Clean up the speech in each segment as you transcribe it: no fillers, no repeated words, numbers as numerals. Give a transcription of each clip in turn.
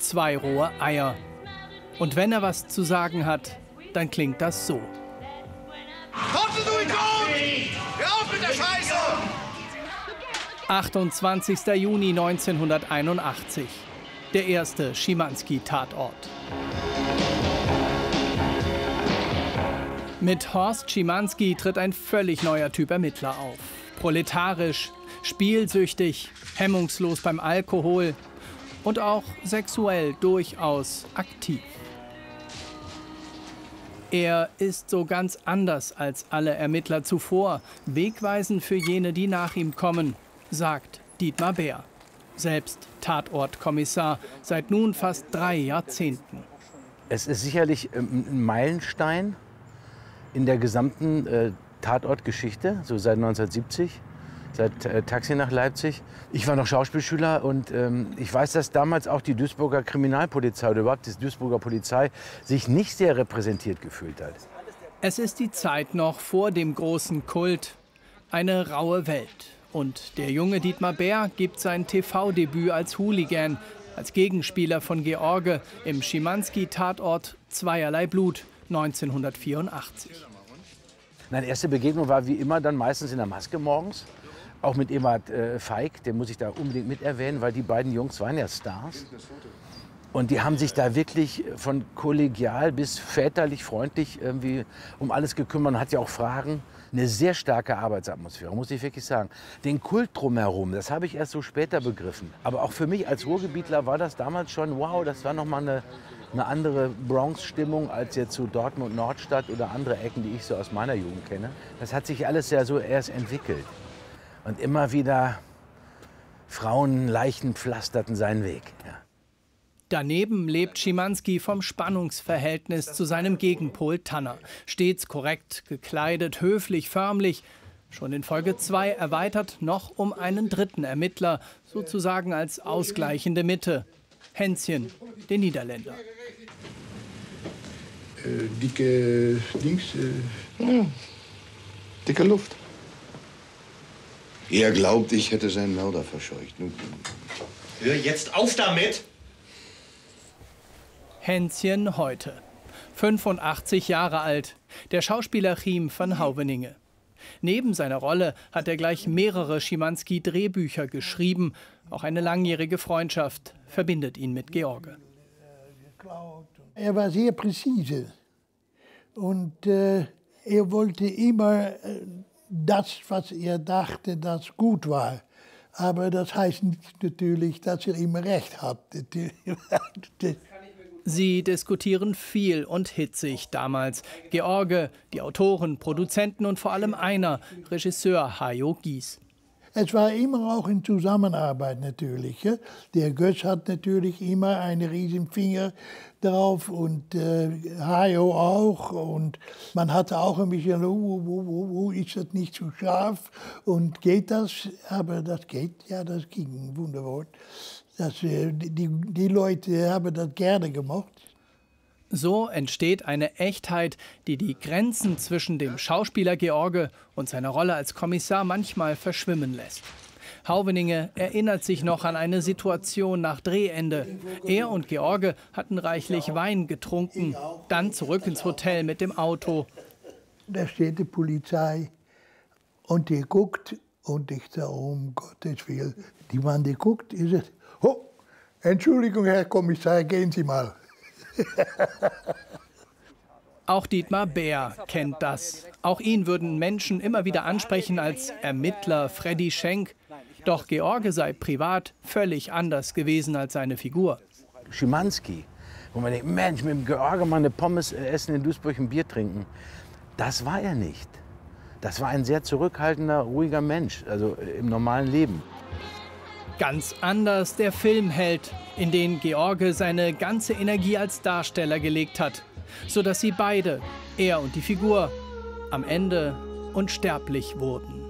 2 rohe Eier. Und wenn er was zu sagen hat, dann klingt das so. Trottel, du Idiot! Hör auf mit der Scheiße! 28. Juni 1981. Der erste Schimanski-Tatort. Mit Horst Schimanski tritt ein völlig neuer Typ Ermittler auf. Proletarisch, spielsüchtig, hemmungslos beim Alkohol und auch sexuell durchaus aktiv. Er ist so ganz anders als alle Ermittler zuvor, wegweisend für jene, die nach ihm kommen, sagt Dietmar Bär, selbst Tatortkommissar seit nun fast 3 Jahrzehnten. Es ist sicherlich ein Meilenstein in der gesamten Tatortgeschichte, so seit 1970, seit Taxi nach Leipzig. Ich war noch Schauspielschüler und ich weiß, dass damals auch die Duisburger Kriminalpolizei oder überhaupt die Duisburger Polizei sich nicht sehr repräsentiert gefühlt hat. Es ist die Zeit noch vor dem großen Kult, eine raue Welt. Und der junge Dietmar Bär gibt sein TV-Debüt als Hooligan, als Gegenspieler von George im Schimanski-Tatort Zweierlei Blut 1984. Meine erste Begegnung war wie immer dann meistens in der Maske morgens. Auch mit Ewald Feig, den muss ich da unbedingt mit erwähnen, weil die beiden Jungs waren ja Stars. Und die haben sich da wirklich von kollegial bis väterlich freundlich irgendwie um alles gekümmert. Man hat ja auch Fragen. Eine sehr starke Arbeitsatmosphäre, muss ich wirklich sagen. Den Kult drumherum, das habe ich erst so später begriffen. Aber auch für mich als Ruhrgebietler war das damals schon, wow, das war noch mal eine andere Bronx-Stimmung als jetzt so Dortmund, Nordstadt oder andere Ecken, die ich so aus meiner Jugend kenne. Das hat sich alles ja so erst entwickelt. Und immer wieder Frauenleichen pflasterten seinen Weg. Ja. Daneben lebt Schimanski vom Spannungsverhältnis zu seinem Gegenpol Tanner. Stets korrekt gekleidet, höflich, förmlich. Schon in Folge 2 erweitert noch um einen dritten Ermittler, sozusagen als ausgleichende Mitte. Hänschen, den Niederländer. Dicke Dings, dicke Luft. Er glaubt, ich hätte seinen Mörder verscheucht. Hör jetzt auf damit! Hänschen heute. 85 Jahre alt. Der Schauspieler Chiem van Houweninge. Neben seiner Rolle hat er gleich mehrere Schimanski-Drehbücher geschrieben. Auch eine langjährige Freundschaft verbindet ihn mit George. Er war sehr präzise und er wollte immer das, was er dachte, das gut war. Aber das heißt nicht natürlich, dass er immer recht hat. Sie diskutieren viel und hitzig damals. George, die Autoren, Produzenten und vor allem einer, Regisseur Hajo Gies. Es war immer auch in Zusammenarbeit natürlich. Ja? Der Götz hat natürlich immer einen riesen Finger drauf und Hajo auch. Und man hatte auch ein bisschen, ist das nicht zu scharf und geht das? Aber das geht, ja, das ging, wunderbar. Die Leute haben das gerne gemacht. So entsteht eine Echtheit, die die Grenzen zwischen dem Schauspieler George und seiner Rolle als Kommissar manchmal verschwimmen lässt. Houweninge erinnert sich noch an eine Situation nach Drehende. Er und George hatten reichlich Wein getrunken, dann zurück ins Hotel mit dem Auto. Da steht die Polizei und die guckt und ich sage, um Gottes Willen. Die Mann, die guckt, ist es, oh, Entschuldigung, Herr Kommissar, gehen Sie mal. Auch Dietmar Bär kennt das. Auch ihn würden Menschen immer wieder ansprechen als Ermittler Freddy Schenk. Doch George sei privat völlig anders gewesen als seine Figur. Schimanski, wo man denkt, Mensch, mit dem George mal eine Pommes essen, in Duisburg ein Bier trinken. Das war er nicht. Das war ein sehr zurückhaltender, ruhiger Mensch, also im normalen Leben. Ganz anders der Filmheld, in den George seine ganze Energie als Darsteller gelegt hat, sodass sie beide, er und die Figur, am Ende unsterblich wurden.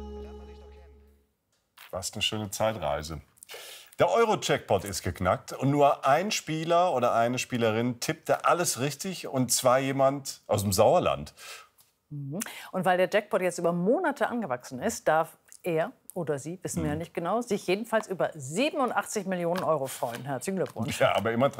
Was eine schöne Zeitreise. Der Euro-Jackpot ist geknackt und nur ein Spieler oder eine Spielerin tippte alles richtig, und zwar jemand aus dem Sauerland. Und weil der Jackpot jetzt über Monate angewachsen ist, darf er oder sie, wissen wir ja nicht genau, sich jedenfalls über 87 Millionen Euro freuen. Herzlichen Glückwunsch. Ja, aber immer